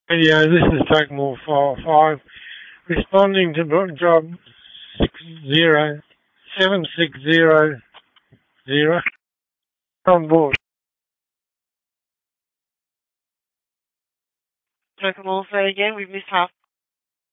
Radio, this is Trackmore 5, responding to job 7600 on board. Trackmore, say again, we missed half